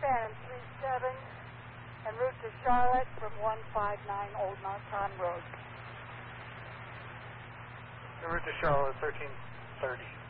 and 37 en route to Charlotte from 159 Old Narcon Road. En route to Charlotte, 1330.